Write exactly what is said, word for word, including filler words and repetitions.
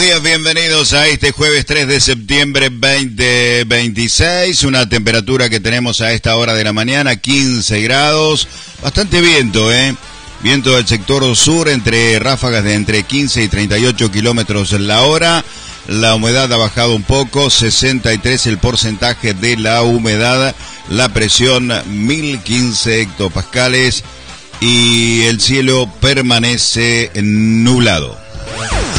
Bienvenidos a este jueves tres de septiembre veinte veintiséis, una temperatura que tenemos a esta hora de la mañana, quince grados, bastante viento, ¿eh? Viento del sector sur, entre ráfagas de entre quince y treinta y ocho kilómetros la hora. La humedad ha bajado un poco, sesenta y tres el porcentaje de la humedad, la presión mil quince hectopascales y el cielo permanece nublado.